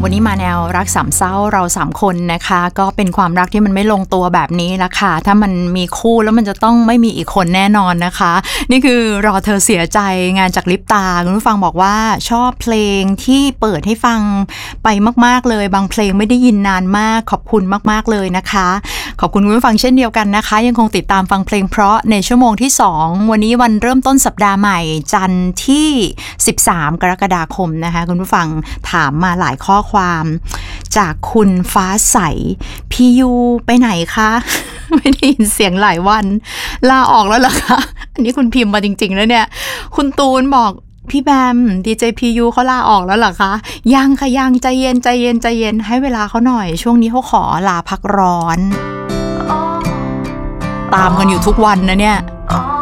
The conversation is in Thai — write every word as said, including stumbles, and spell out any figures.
วันนี้มาแนวรักสามเศร้าเราสามคนนะคะก็เป็นความรักที่มันไม่ลงตัวแบบนี้ละค่ะถ้ามันมีคู่แล้วมันจะต้องไม่มีอีกคนแน่นอนนะคะนี่คือรอเธอเสียใจงานจากลิปตาคุณผู้ฟังบอกว่าชอบเพลงที่เปิดให้ฟังไปมากๆเลยบางเพลงไม่ได้ยินนานมากขอบคุณมากๆเลยนะคะขอบคุณคุณผู้ฟังเช่นเดียวกันนะคะยังคงติดตามฟังเพลงเพราะในชั่วโมงที่สองวันนี้วันเริ่มต้นสัปดาห์ใหม่จันทร์ที่สิบสามกรกฎาคมนะคะคุณผู้ฟังถามมาหลายข้อความจากคุณฟ้าใสพี่ยูไปไหนคะไม่ได้ยินเสียงหลายวันลาออกแล้วเหรอคะอันนี้คุณพิมพ์มาจริงๆแล้วเนี่ยคุณตูนบอกพี่แบมดีเจพียูเขาลาออกแล้วเหรอคะยังค่ะยังใจเย็นใจเย็นใจเย็นให้เวลาเขาหน่อยช่วงนี้เขาขอลาพักร้อนตามกันอยู่ทุกวันนะเนี่ย